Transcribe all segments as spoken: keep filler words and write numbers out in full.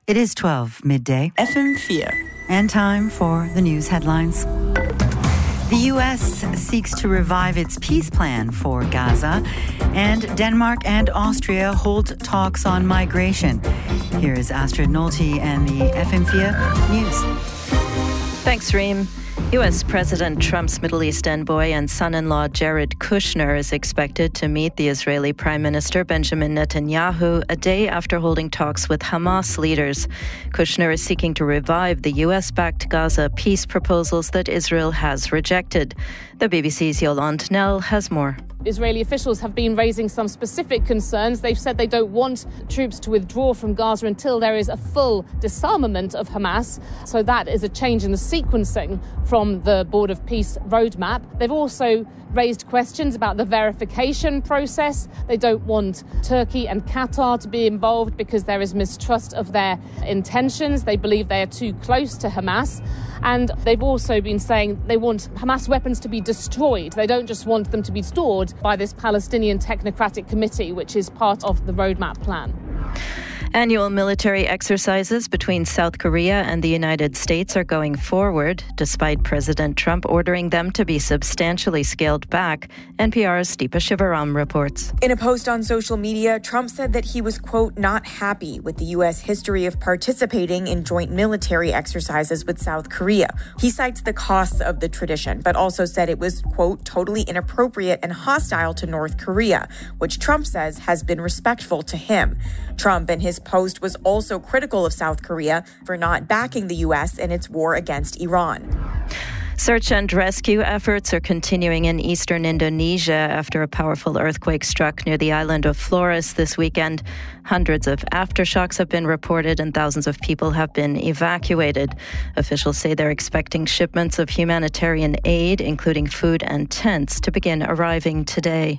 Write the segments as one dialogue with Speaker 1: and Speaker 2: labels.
Speaker 1: It is twelve midday.
Speaker 2: F M four.
Speaker 1: And time for the news headlines. The U S seeks to revive its peace plan for Gaza, and Denmark and Austria hold talks on migration. Here is Astrid Nolte and the F M four News.
Speaker 3: Thanks, Reem. U S President Trump's Middle East envoy and son-in-law Jared Kushner is expected to meet the Israeli Prime Minister Benjamin Netanyahu a day after holding talks with Hamas leaders. Kushner is seeking to revive the U S-backed Gaza peace proposals that Israel has rejected. The B B C's Yolande Knell has more.
Speaker 4: Israeli officials have been raising some specific concerns. They've said they don't want troops to withdraw from Gaza until there is a full disarmament of Hamas. So that is a change in the sequencing from the Board of Peace roadmap. They've also raised questions about the verification process. They don't want Turkey and Qatar to be involved because there is mistrust of their intentions. They believe they are too close to Hamas. And they've also been saying they want Hamas weapons to be destroyed. They don't just want them to be stored by this Palestinian Technocratic Committee, which is part of the roadmap plan.
Speaker 3: Annual military exercises between South Korea and the United States are going forward, despite President Trump ordering them to be substantially scaled back. N P R's Deepa Shivaram reports.
Speaker 5: In a post on social media, Trump said that he was, quote, not happy with the U S history of participating in joint military exercises with South Korea. He cites the costs of the tradition, but also said it was, quote, totally inappropriate and hostile to North Korea, which Trump says has been respectful to him. Trump in his post was also critical of South Korea for not backing the U S in its war against Iran.
Speaker 3: Search and rescue efforts are continuing in eastern Indonesia after a powerful earthquake struck near the island of Flores this weekend. Hundreds of aftershocks have been reported and thousands of people have been evacuated. Officials say they're expecting shipments of humanitarian aid, including food and tents, to begin arriving today.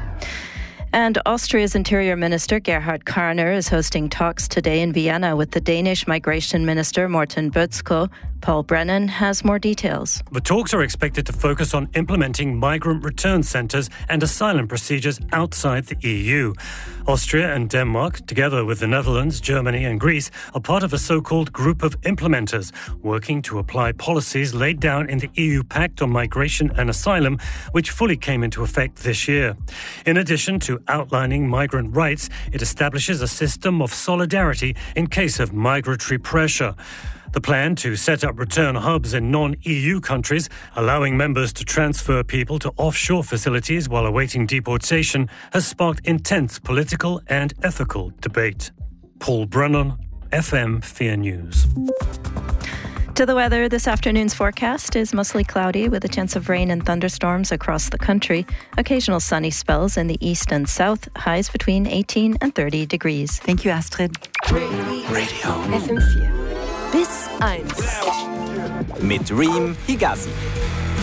Speaker 3: And Austria's Interior Minister Gerhard Karner is hosting talks today in Vienna with the Danish Migration Minister Morten Bødskov. Paul Brennan has more details.
Speaker 6: The talks are expected to focus on implementing migrant return centres and asylum procedures outside the E U. Austria and Denmark, together with the Netherlands, Germany and Greece, are part of a so-called group of implementers, working to apply policies laid down in the E U Pact on Migration and Asylum, which fully came into effect this year. In addition to outlining migrant rights, it establishes a system of solidarity in case of migratory pressure. The plan to set up return hubs in non-E U countries, allowing members to transfer people to offshore facilities while awaiting deportation, has sparked intense political and ethical debate. Paul Brennan, F M four News.
Speaker 3: To the weather, this afternoon's forecast is mostly cloudy with a chance of rain and thunderstorms across the country. Occasional sunny spells in the east and south, highs between eighteen and thirty degrees.
Speaker 1: Thank you, Astrid.
Speaker 2: Radio.
Speaker 7: F M four. Bis eins.
Speaker 2: Mit Reem Higazi.